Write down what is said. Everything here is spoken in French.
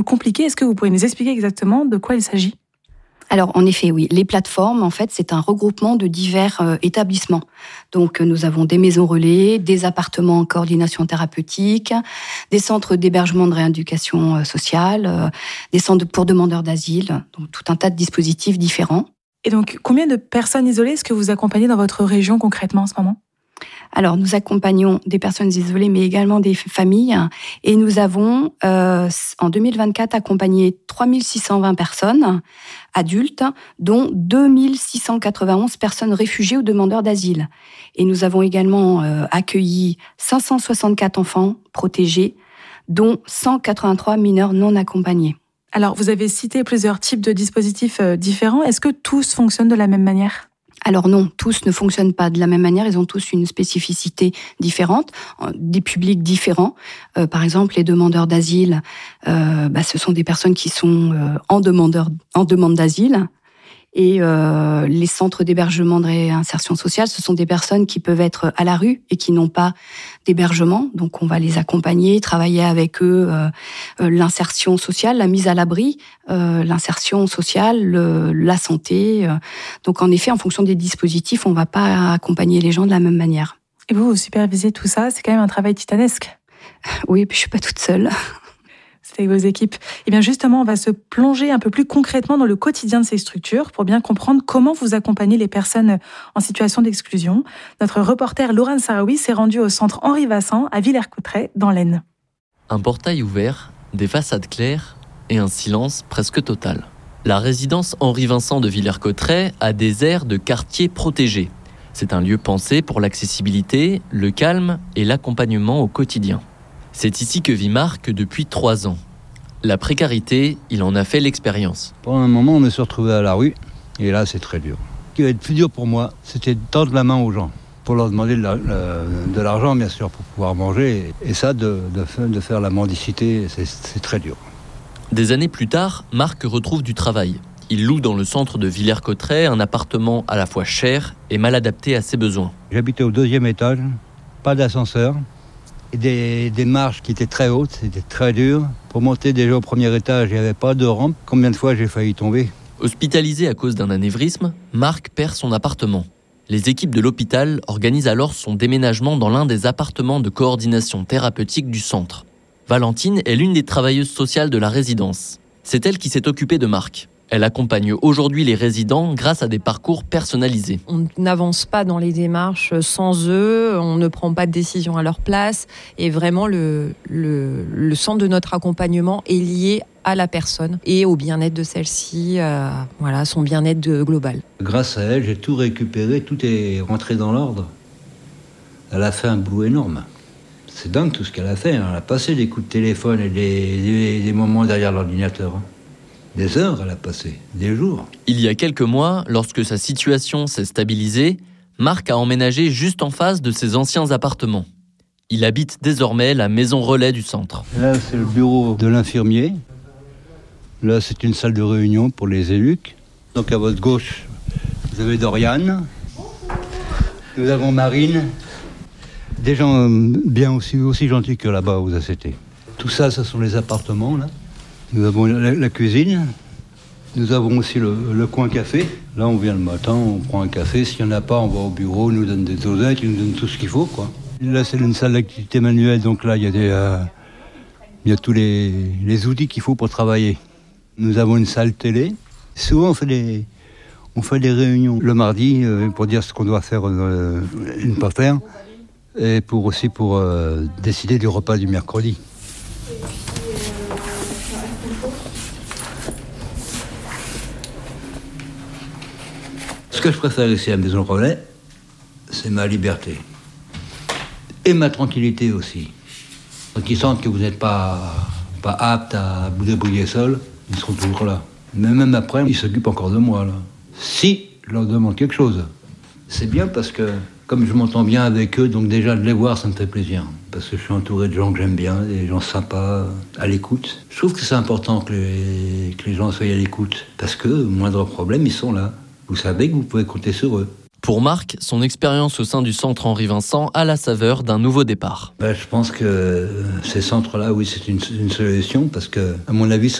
compliqué. Est-ce que vous pouvez nous expliquer exactement de quoi il s'agit ? Alors, en effet, oui. Les plateformes, en fait, c'est un regroupement de divers établissements. Donc, nous avons des maisons relais, des appartements en coordination thérapeutique, des centres d'hébergement de rééducation sociale, des centres pour demandeurs d'asile, donc tout un tas de dispositifs différents. Et donc, combien de personnes isolées est-ce que vous accompagnez dans votre région concrètement en ce moment ? Alors, nous accompagnons des personnes isolées, mais également des familles. Et nous avons, en 2024, accompagné 3620 personnes adultes, dont 2691 personnes réfugiées ou demandeurs d'asile. Et nous avons également accueilli 564 enfants protégés, dont 183 mineurs non accompagnés. Alors, vous avez cité plusieurs types de dispositifs différents. Est-ce que tous fonctionnent de la même manière ? Alors non, tous ne fonctionnent pas de la même manière, ils ont tous une spécificité différente, des publics différents. Par exemple, les demandeurs d'asile, ce sont des personnes qui sont en demande d'asile. Et les centres d'hébergement de réinsertion sociale, ce sont des personnes qui peuvent être à la rue et qui n'ont pas d'hébergement. Donc on va les accompagner, travailler avec eux l'insertion sociale, la mise à l'abri, l'insertion sociale, la santé. Donc en effet, en fonction des dispositifs, on ne va pas accompagner les gens de la même manière. Et vous supervisez tout ça, c'est quand même un travail titanesque. Oui, puis je ne suis pas toute seule. C'est avec vos équipes. Et bien justement, on va se plonger un peu plus concrètement dans le quotidien de ces structures pour bien comprendre comment vous accompagnez les personnes en situation d'exclusion. Notre reporter Laurent Saraoui s'est rendu au centre Henri Vincent à Villers-Cotterêts dans l'Aisne. Un portail ouvert, des façades claires et un silence presque total. La résidence Henri Vincent de Villers-Cotterêts a des airs de quartier protégé. C'est un lieu pensé pour l'accessibilité, le calme et l'accompagnement au quotidien. C'est ici que vit Marc depuis 3 ans. La précarité, il en a fait l'expérience. Pendant un moment, on me suis retrouvé à la rue, et là, c'est très dur. Ce qui va être plus dur pour moi, c'était de tendre la main aux gens, pour leur demander de l'argent, bien sûr, pour pouvoir manger. Et ça, de faire la mendicité, c'est très dur. Des années plus tard, Marc retrouve du travail. Il loue dans le centre de Villers-Cotterêts un appartement à la fois cher et mal adapté à ses besoins. J'habitais au 2e étage, pas d'ascenseur. Et des marches qui étaient très hautes, c'était très dur. Pour monter déjà au 1er étage, il n'y avait pas de rampe. Combien de fois j'ai failli tomber ? Hospitalisé à cause d'un anévrisme, Marc perd son appartement. Les équipes de l'hôpital organisent alors son déménagement dans l'un des appartements de coordination thérapeutique du centre. Valentine est l'une des travailleuses sociales de la résidence. C'est elle qui s'est occupée de Marc. Elle accompagne aujourd'hui les résidents grâce à des parcours personnalisés. On n'avance pas dans les démarches sans eux, on ne prend pas de décision à leur place. Et vraiment, le centre de notre accompagnement est lié à la personne et au bien-être de celle-ci, son bien-être global. Grâce à elle, j'ai tout récupéré, tout est rentré dans l'ordre. Elle a fait un boulot énorme. C'est dingue tout ce qu'elle a fait. Elle a passé des coups de téléphone et des moments derrière l'ordinateur. Des heures, elle a passé, des jours. Il y a quelques mois, lorsque sa situation s'est stabilisée, Marc a emménagé juste en face de ses anciens appartements. Il habite désormais la maison relais du centre. Là, c'est le bureau de l'infirmier. Là, c'est une salle de réunion pour les éluques. Donc à votre gauche, vous avez Doriane. Nous avons Marine. Des gens bien aussi gentils que là-bas aux ACT. Tout ça, ce sont les appartements, là. Nous avons la cuisine, nous avons aussi le coin café. Là, on vient le matin, on prend un café. S'il n'y en a pas, on va au bureau, on nous donne des dosettes, ils nous donnent tout ce qu'il faut, quoi. Là, c'est une salle d'activité manuelle, donc là, il y a tous les outils qu'il faut pour travailler. Nous avons une salle télé. Souvent, on fait des réunions le mardi pour dire ce qu'on doit faire et ne pas faire, et pour décider du repas du mercredi. Ce que je préfère ici à la Maison Relais, c'est ma liberté. Et ma tranquillité aussi. Quand ils sentent que vous n'êtes pas apte à vous débrouiller seul, ils seront toujours là. Mais même après, ils s'occupent encore de moi, là. Si je leur demande quelque chose. C'est bien parce que, comme je m'entends bien avec eux, donc déjà de les voir, ça me fait plaisir. Parce que je suis entouré de gens que j'aime bien, des gens sympas, à l'écoute. Je trouve que c'est important que les gens soient à l'écoute. Parce que, moindre problème, ils sont là. Vous savez que vous pouvez compter sur eux. Pour Marc, son expérience au sein du centre Henri Vincent a la saveur d'un nouveau départ. Je pense que ces centres-là, oui, c'est une solution parce que, à mon avis,